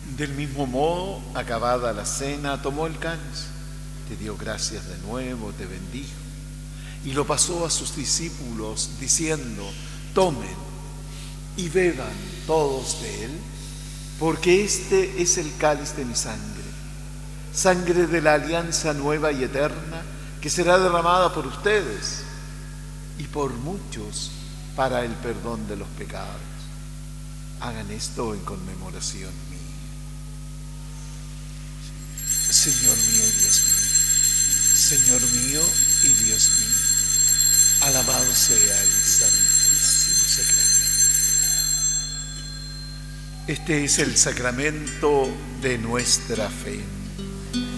Del mismo modo, acabada la cena, tomó el cáliz, te dio gracias de nuevo, te bendijo, y lo pasó a sus discípulos, diciendo: tomen y beban todos de él, porque este es el cáliz de mi sangre, sangre de la alianza nueva y eterna, que será derramada por ustedes y por muchos para el perdón de los pecados. Hagan esto en conmemoración mía. Señor mío y Dios mío, Señor mío y Dios mío, alabado sea el Santísimo Sacramento. Este es el sacramento de nuestra fe.